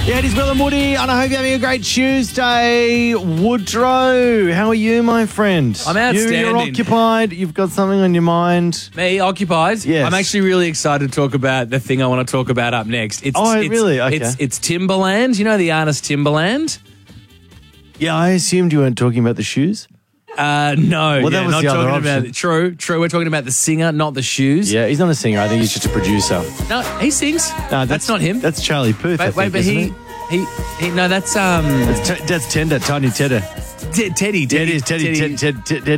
Yeah, it is Will and Woody, and I hope you're having a great Tuesday. Woodrow, how are you, my friend? I'm outstanding. You're occupied. You've got something on your mind. Me, occupied? Yes. I'm actually really excited to talk about the thing I want to talk about up next. Really? Okay. It's Timbaland. You know the artist Timbaland? Yeah, I assumed you weren't talking about the shoes. No. Well, that was not the other talking about option. it. True. We're talking about the singer, not the shoes. Yeah, he's not a singer. I think he's just a producer. No, he sings. No, that's not him. That's Charlie Puth. I think, but isn't he. No, that's That's Tender, Tiny Tedder. Teddy. It is Teddy Tedder.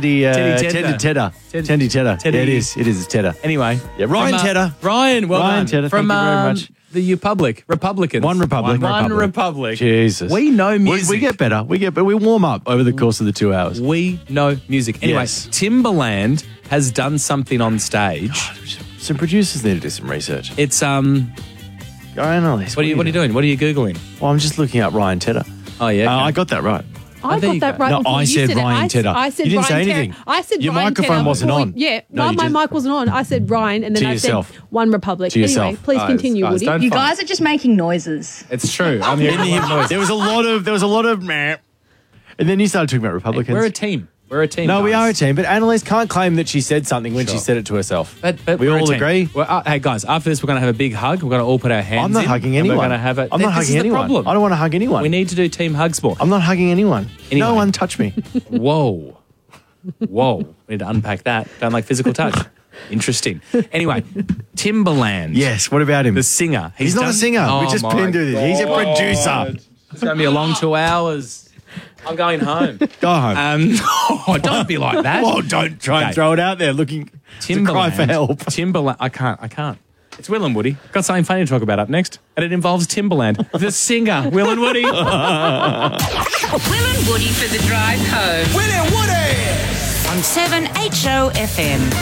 Teddy Tedder. Teddy. Yeah, it is. It is. It's Tedder. Anyway. Yeah, Ryan Tedder. Ryan, well Ryan done. Tedder, From thank you very much. the Republicans. One Republic. One Republic. Jesus. We know music. We get better. We warm up over the course of the 2 hours. We know music. Anyway, Yes. Timbaland has done something on stage. Some producers need to do some research. It's Go on, Elise. What are you doing? What are you googling? Well, I'm just looking up Ryan Tedder. Oh yeah. Okay. I got that right. I there got you that go. right No, before I you said said Ryan it. Tedder. I said You didn't say Ryan anything. Tedder. I said Your Ryan microphone Tedder wasn't before- on. Yeah, No, you my did. mic wasn't on. I said Ryan, and then To I yourself. said One Republic. To yourself. Anyway, please continue, Woody. don't You fight. guys are just making noises. It's true. I'm hearing a lot of noise. There was a lot of meh. And then you started talking about Republicans. We're a team. No, we guys. are a team, but Annalise can't claim that she said something when she said it to herself. But we we're a all team. agree. Well, hey guys, after this we're going to have a big hug. We're going to all put our hands I'm not in, hugging and anyone. We're going to have it. I'm not This hugging is anyone. the problem. I don't want to hug anyone. We need to do team hugs more. I'm not hugging anyone. Anyway. No one touch me. Whoa. We need to unpack that. Don't like physical touch. Interesting. Anyway, Timbaland. Yes, what about him? The singer. He's not done- a singer. Oh We just my been through this. He's a God. producer. It's going to be a long 2 hours. I'm going home. Go home. Don't be like that. Well, don't try and Okay. throw it out there looking to cry for help. Timbaland. I can't. It's Will and Woody. Got something funny to talk about up next. And it involves Timbaland. The singer, Will and Woody. Will and Woody for the drive home. Will and Woody! On 7HO FM.